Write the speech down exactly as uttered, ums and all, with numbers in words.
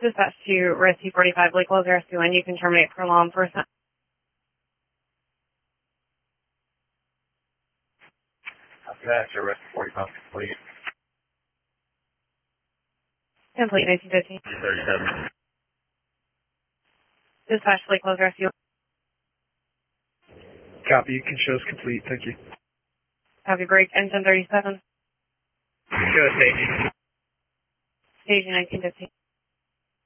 Dispatch to Rescue forty-five, Lake Close Rescue, and you can terminate for law enforcement. That's a Rescue forty-five, complete. Complete, nineteen fifteen. thirty-seven. Dispatch to Lake Close Rescue. Copy, you can show us complete, thank you. Copy, break, N ten thirty-seven. Show us staging. Staging nineteen fifteen.